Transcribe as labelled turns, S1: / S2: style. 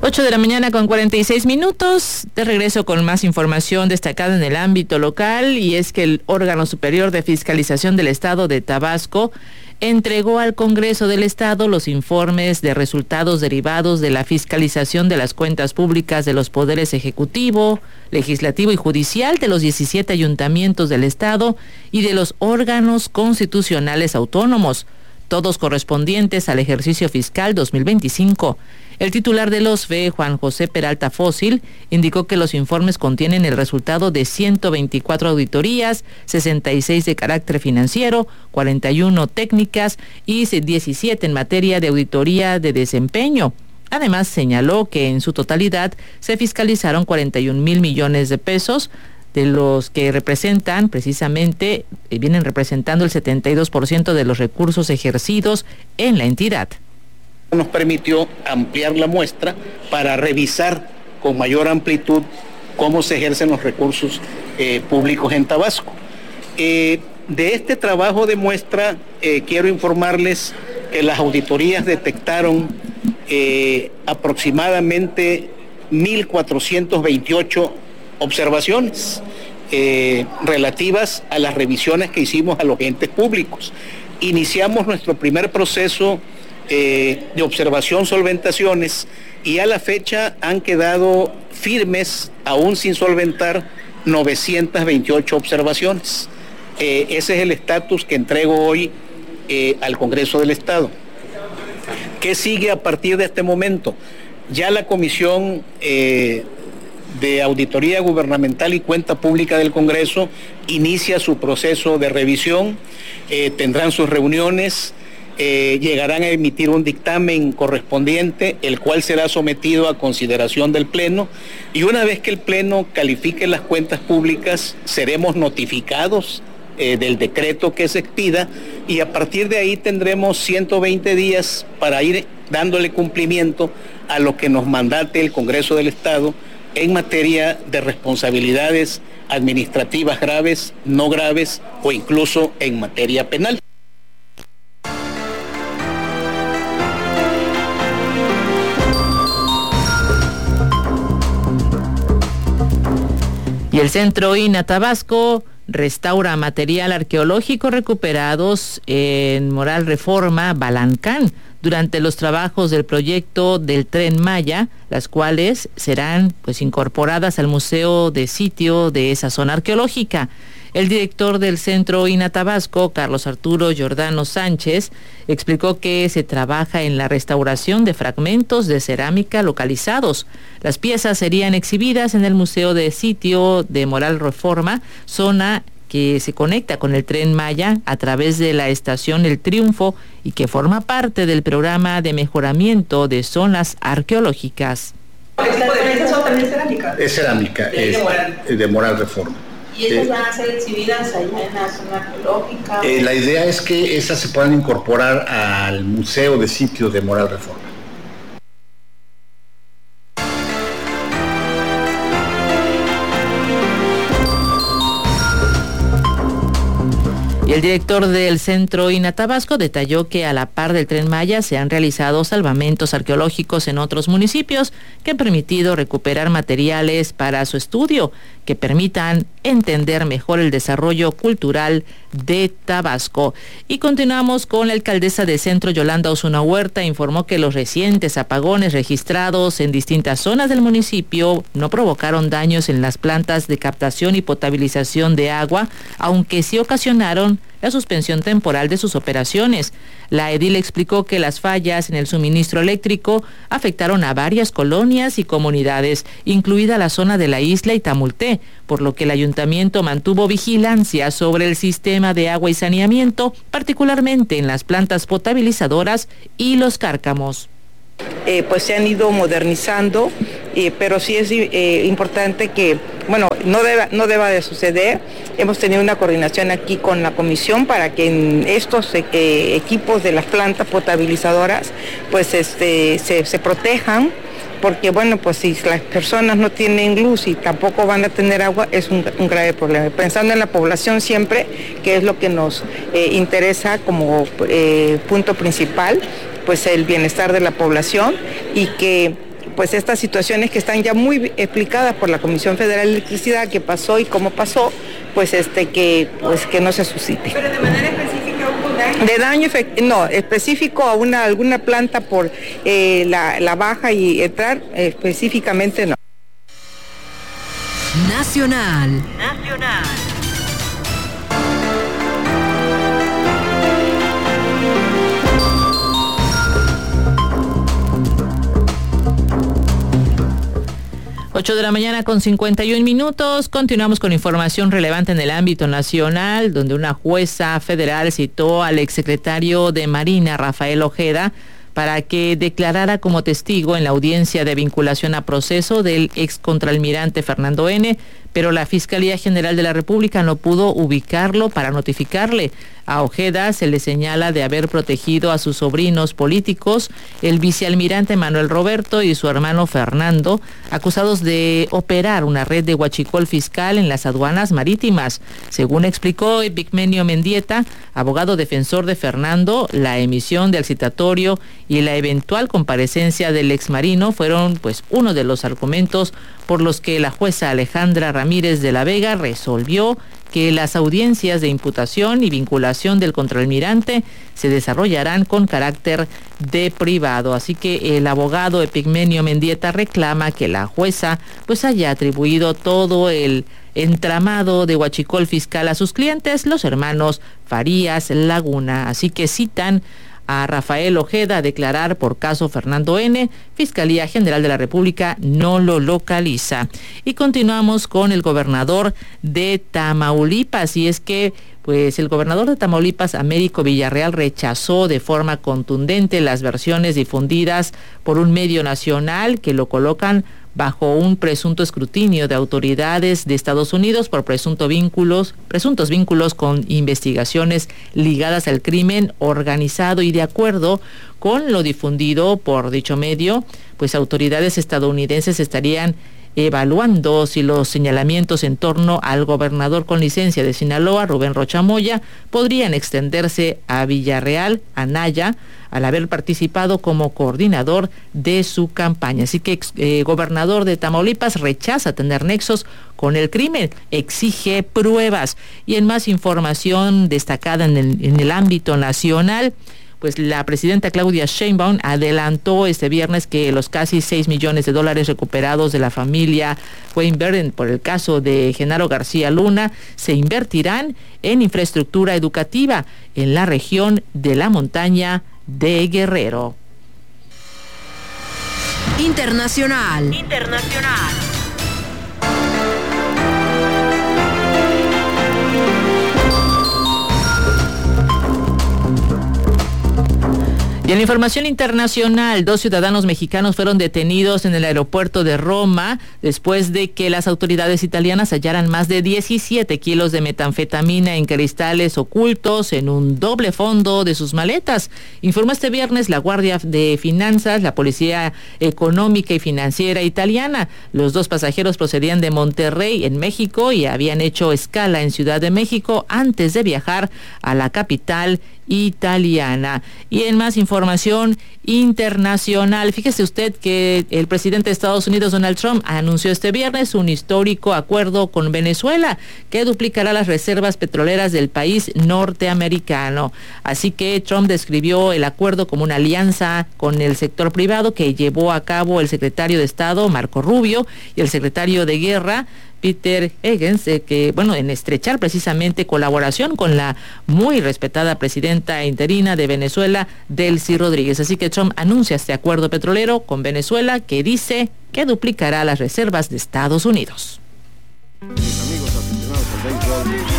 S1: 8:46 a.m. De regreso con más información destacada en el ámbito local, y es que el órgano superior de fiscalización del Estado de Tabasco entregó al Congreso del Estado los informes de resultados derivados de la fiscalización de las cuentas públicas de los poderes ejecutivo, legislativo y judicial de los 17 ayuntamientos del Estado y de los órganos constitucionales autónomos, todos correspondientes al ejercicio fiscal 2025. El titular del OSFE, Juan José Peralta Fósil, indicó que los informes contienen el resultado de 124 auditorías, 66 de carácter financiero, 41 técnicas y 17 en materia de auditoría de desempeño. Además, señaló que en su totalidad se fiscalizaron 41,000 millones de pesos, de los que representan precisamente, vienen representando el 72% de los recursos ejercidos en la entidad.
S2: Nos permitió ampliar la muestra para revisar con mayor amplitud cómo se ejercen los recursos públicos en Tabasco. De este trabajo de muestra, quiero informarles que las auditorías detectaron aproximadamente 1,428 observaciones relativas a las revisiones que hicimos a los entes públicos. Iniciamos nuestro primer proceso de observación solventaciones y a la fecha han quedado firmes, aún sin solventar, 928 observaciones. Ese es el estatus que entrego hoy al Congreso del Estado. ¿Qué sigue a partir de este momento? Ya la Comisión de Auditoría Gubernamental y Cuenta Pública del Congreso inicia su proceso de revisión, tendrán sus reuniones, llegarán a emitir un dictamen correspondiente, el cual será sometido a consideración del Pleno, y una vez que el Pleno califique las cuentas públicas, seremos notificados del decreto que se expida, y a partir de ahí tendremos 120 días para ir dándole cumplimiento a lo que nos mandate el Congreso del Estado en materia de responsabilidades administrativas graves, no graves o incluso en materia penal.
S1: Y el Centro INA Tabasco restaura material arqueológico recuperados en Moral Reforma, Balancán, durante los trabajos del proyecto del Tren Maya, las cuales serán incorporadas al Museo de Sitio de esa zona arqueológica. El director del Centro INA Tabasco, Carlos Arturo Giordano Sánchez, explicó que se trabaja en la restauración de fragmentos de cerámica localizados. Las piezas serían exhibidas en el Museo de Sitio de Moral Reforma, zona que se conecta con el Tren Maya a través de la estación El Triunfo y que forma parte del programa de mejoramiento de zonas arqueológicas.
S3: ¿Estas son también cerámicas?
S2: Es cerámica, es de Moral Reforma.
S3: ¿Y estas van a ser exhibidas allá en la zona arqueológica?
S2: La idea es que esas se puedan incorporar al Museo de Sitios de Moral Reforma.
S1: Y el director del Centro INA Tabasco detalló que a la par del Tren Maya se han realizado salvamentos arqueológicos en otros municipios que han permitido recuperar materiales para su estudio que permitan entender mejor el desarrollo cultural de Tabasco. Y continuamos con la alcaldesa de Centro, Yolanda Osuna Huerta, informó que los recientes apagones registrados en distintas zonas del municipio no provocaron daños en las plantas de captación y potabilización de agua, aunque sí ocasionaron la suspensión temporal de sus operaciones. La edil explicó que las fallas en el suministro eléctrico afectaron a varias colonias y comunidades, incluida la zona de la isla y Tamulté, por lo que el ayuntamiento mantuvo vigilancia sobre el sistema de agua y saneamiento, particularmente en las plantas potabilizadoras y los cárcamos.
S4: Pues se han ido modernizando, pero sí es importante que, no deba de suceder. Hemos tenido una coordinación aquí con la comisión para que en estos equipos de las plantas potabilizadoras pues se protejan, porque si las personas no tienen luz y tampoco van a tener agua, es un grave problema. Pensando en la población siempre, que es lo que nos interesa como punto principal, pues el bienestar de la población, y que pues estas situaciones que están ya muy explicadas por la Comisión Federal de Electricidad, qué pasó y cómo pasó, pues que no se suscite.
S3: ¿Pero de manera específica hubo daño?
S4: De daño no, específico a alguna planta por la baja y entrar, específicamente no.
S5: Nacional.
S1: 8 de la mañana con 51 minutos. Continuamos con información relevante en el ámbito nacional, donde una jueza federal citó al exsecretario de Marina, Rafael Ojeda, para que declarara como testigo en la audiencia de vinculación a proceso del excontralmirante Fernando N., pero la Fiscalía General de la República no pudo ubicarlo para notificarle. A Ojeda se le señala de haber protegido a sus sobrinos políticos, el vicealmirante Manuel Roberto y su hermano Fernando, acusados de operar una red de huachicol fiscal en las aduanas marítimas. Según explicó Epigmenio Mendieta, abogado defensor de Fernando, la emisión del citatorio y la eventual comparecencia del exmarino fueron uno de los argumentos por los que la jueza Alejandra Ramírez de la Vega resolvió que las audiencias de imputación y vinculación del contraalmirante se desarrollarán con carácter de privado. Así que el abogado Epigmenio Mendieta reclama que la jueza haya atribuido todo el entramado de huachicol fiscal a sus clientes, los hermanos Farías Laguna. Así que citan a Rafael Ojeda a declarar por caso Fernando N. Fiscalía General de la República no lo localiza. Y continuamos con el gobernador de Tamaulipas, y es que el gobernador de Tamaulipas, Américo Villarreal, rechazó de forma contundente las versiones difundidas por un medio nacional que lo colocan bajo un presunto escrutinio de autoridades de Estados Unidos por presuntos vínculos con investigaciones ligadas al crimen organizado. Y de acuerdo con lo difundido por dicho medio, autoridades estadounidenses estarían evaluando si los señalamientos en torno al gobernador con licencia de Sinaloa, Rubén Rocha Moya, podrían extenderse a Villarreal, Anaya, al haber participado como coordinador de su campaña. Así que gobernador de Tamaulipas rechaza tener nexos con el crimen, exige pruebas. Y en más información destacada en el ámbito nacional, la presidenta Claudia Sheinbaum adelantó este viernes que los casi $6 millones recuperados de la familia Weinberg por el caso de Genaro García Luna se invertirán en infraestructura educativa en la región de la montaña de Guerrero.
S5: Internacional.
S1: Y en la información internacional, 2 ciudadanos mexicanos fueron detenidos en el aeropuerto de Roma después de que las autoridades italianas hallaran más de 17 kilos de metanfetamina en cristales ocultos en un doble fondo de sus maletas. Informó este viernes la Guardia de Finanzas, la Policía Económica y Financiera italiana. Los 2 pasajeros procedían de Monterrey, en México, y habían hecho escala en Ciudad de México antes de viajar a la capital italiana. Y en más información internacional, fíjese usted que el presidente de Estados Unidos, Donald Trump, anunció este viernes un histórico acuerdo con Venezuela que duplicará las reservas petroleras del país norteamericano. Así que Trump describió el acuerdo como una alianza con el sector privado que llevó a cabo el secretario de Estado, Marco Rubio, y el secretario de Guerra, Peter Higgins, en estrechar precisamente colaboración con la muy respetada presidenta interina de Venezuela, Delcy Rodríguez. Así que Trump anuncia este acuerdo petrolero con Venezuela que dice que duplicará las reservas de Estados Unidos.
S6: Mis amigos aficionados al béisbol,